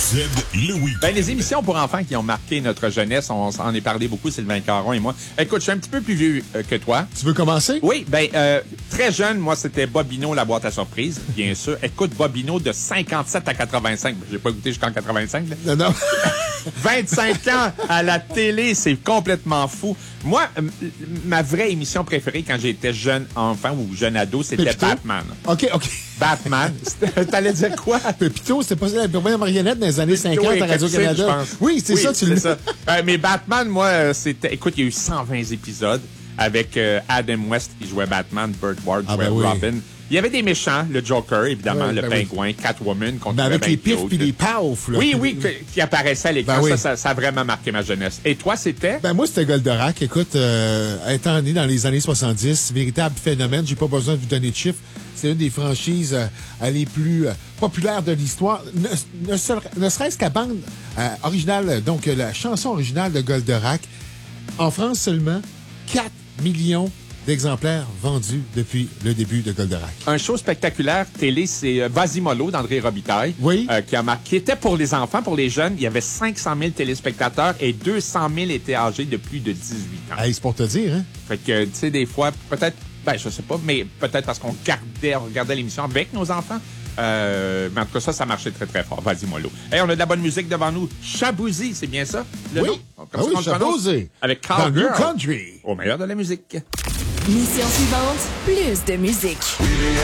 le week-end. Ben, les émissions pour enfants qui ont marqué notre jeunesse, on s'en est parlé beaucoup, Sylvain Caron et moi. Écoute, je suis un petit peu plus vieux que toi. Tu veux commencer? Oui, très jeune, moi, c'était Bobino, la boîte à surprise, bien sûr. Écoute, Bobino de 57 à 85. J'ai pas goûté jusqu'en 85. Là. Non. 25 ans à la télé, c'est complètement fou. Moi, ma vraie émission préférée quand j'étais jeune enfant ou jeune ado, c'était Pépito? Batman. OK. Batman. T'allais dire quoi? Pépito, c'était pas la première marionnette dans les années 50 à Radio-Canada. Je pense. Oui, c'est ça, tu le ça. Mais Batman, moi, c'était... Écoute, il y a eu 120 épisodes avec Adam West qui jouait Batman, Burt Ward jouait Robin. Il y avait des méchants, le Joker, évidemment, le pingouin, Catwoman, qu'on trouvait avec les bien pifs cute. puis les paufs. Oui, qui apparaissaient à l'écran. Ça a vraiment marqué ma jeunesse. Et toi, c'était? Moi, c'était Goldorak. Écoute, étant né dans les années 70, véritable phénomène, j'ai pas besoin de vous donner de chiffres. C'est une des franchises les plus populaires de l'histoire. Ne serait-ce qu'à bande originale, donc la chanson originale de Goldorak. En France seulement, 4 millions d'exemplaires vendus depuis le début de Goldorak. Un show spectaculaire télé, c'est Vas-y Mollo d'André Robitaille. Oui. Qui était pour les enfants, pour les jeunes. Il y avait 500 000 téléspectateurs et 200 000 étaient âgés de plus de 18 ans. Hey, c'est pour te dire, hein? Fait que, tu sais, des fois, peut-être, je sais pas, mais peut-être parce qu'on regardait l'émission avec nos enfants. Mais en tout cas, ça marchait très, très fort. Vas-y, Mollo. Hey, on a de la bonne musique devant nous. Chabouzy, c'est bien ça? Le nom? Oui, Chabouzy. Avec Dans Cowgirl. New Country. Au meilleur de la musique. Mission suivante, plus de musique.